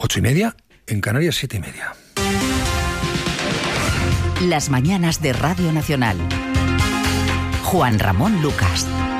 8:30, en Canarias 7:30. Las mañanas de Radio Nacional. Juan Ramón Lucas.